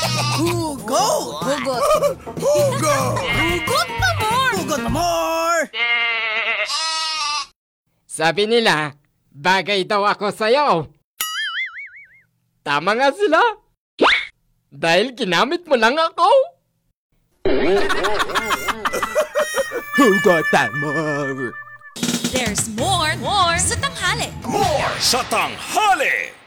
Hugot! Hugot. Hugot! Hugot pa more! Hugot pa more! Sabi nila, bagay daw ako sa'yo. Tama nga sila. Dahil ginamit mo lang ako. Hugot pa more! There's more sa tanghali. More sa tanghali!